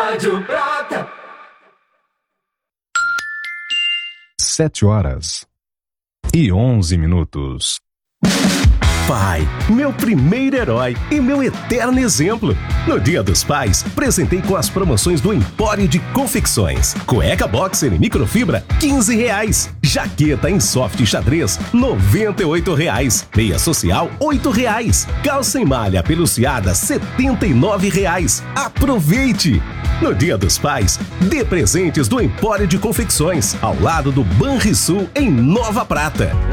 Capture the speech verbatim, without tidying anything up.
Rádio Prata. Sete horas e onze minutos. Pai, meu primeiro herói e meu eterno exemplo. No Dia dos Pais, presentei com as promoções do Empório de Confecções. Cueca boxer em microfibra, quinze reais. Jaqueta em soft xadrez, noventa e oito reais. Meia social, oito reais. Calça em malha peluciada, setenta e nove reais. Aproveite! No Dia dos Pais, dê presentes do Empório de Confecções, ao lado do Banrisul, em Nova Prata.